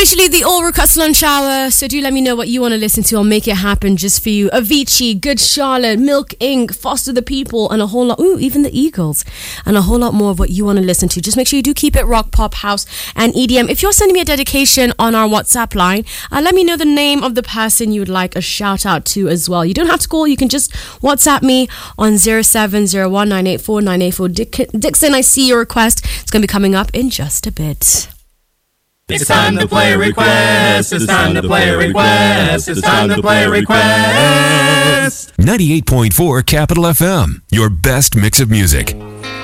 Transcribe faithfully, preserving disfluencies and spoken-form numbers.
officially the All Request Lunch Hour, so do let me know what you want to listen to. I'll make it happen just for you. Avicii, Good Charlotte, Milk Incorporated, Foster the People, and a whole lot, ooh, even the Eagles, and a whole lot more of what you want to listen to. Just make sure you do keep it rock, pop, house, and E D M. If you're sending me a dedication on our WhatsApp line, uh, let me know the name of the person you would like a shout out to as well. You don't have to call, you can just WhatsApp me on zero seven zero one nine eight four nine eight four. Dick- Dixon, I see your request. It's going to be coming up in just a bit. It's time to play request. It's time to play request. It's time to play request. ninety-eight point four Capital F M, your best mix of music.